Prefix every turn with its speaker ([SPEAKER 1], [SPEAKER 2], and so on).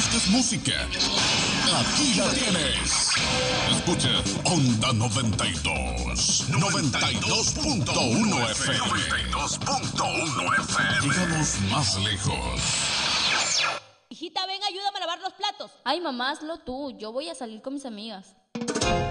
[SPEAKER 1] buscas música, aquí la tienes. Escucha Onda 92. 92.1 FM. 92.1 FM. Llegamos más lejos.
[SPEAKER 2] Hijita, ven, ayúdame a lavar los platos.
[SPEAKER 3] Ay, mamá, hazlo tú. Yo voy a salir con mis amigas.